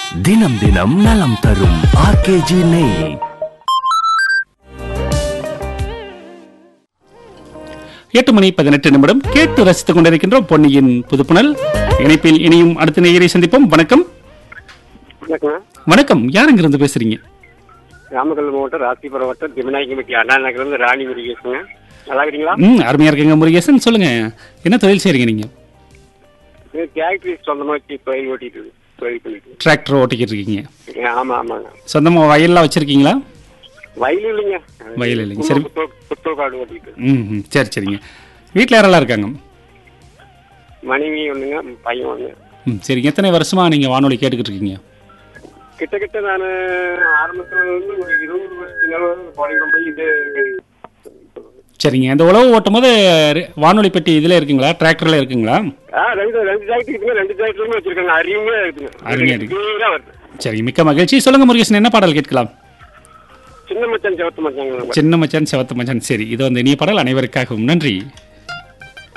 தினம் தினம் நலம் தரும் ஆர்கேஜி நெய். 8:18 கேட்டு ரசித்துக் கொண்டிருக்கின்றோம் பொன்னியின் புதுப்புணல். இணைப்பில் இனியும் அடுத்த நேயரை சந்திப்போம். வணக்கம். வணக்கம், யாருங்க இருந்து பேசுறீங்க? நாமக்கல் மாவட்டம் ராசிபுரம் வட்டம் திமநாயகம்பட்டி அண்ணா நகர்ல ராணி முருகேசனுங்க. நல்லா இருக்கீங்களா? அருமையா இருக்குங்க முருகேசன். சொல்லுங்க, என்ன தொழில் செய்றீங்க நீங்க? டிராக்டரி சொந்தமா வச்சு பயிர் ஓட்டிட்டு தொழில் பண்ணிட்டு. டிராக்டர் ஓட்டிக்கிட்டு இருக்கீங்க? ஆமா ஆமாங்க. சொந்தமா வயல்லாம் வச்சிருக்கீங்களா? வயல் இல்லைங்க. வயல் இல்லைங்க. சரி. புத்தோக்காடு ஓட்டிட்டு. சரி சரிங்க. வீட்டில் யாரெல்லாம் இருக்காங்க? மனைவி ஒண்ணுங்க, பையன் ஒண்ணு. சரிங்க. எத்தனை வருஷமா நீங்க வானொலி கேட்டுக்கிட்டு இருக்கீங்க? கிட்டத்தட்ட நான் ஆரம்பத்துல வந்து ஒரு 20 வருஷத்துக்கு போய் இது. சரிங்க. இந்த உழவு ஓட்டும் போது வானொலி பெட்டி இதுல இருக்குங்களா, டிராக்டர்ல இருக்குங்களா? ரெண்டு டிராக்டர் இருக்குங்க, 2 டிராக்டருமே வச்சிருக்காங்க. அருமையா இருக்குங்க. அருமையா இருக்கு. சரிங்க, மிக்க மகிழ்ச்சி. சொல்லுங்க முருகேசன், என்ன பாடல் கேட்கலாம்? சின்ன மச்சான் செவத்து மச்சான். சின்ன மச்சான் செவத்து மச்சான். சரி, இது வந்து இனிய பாடல் அனைவருக்காகவும். நன்றி.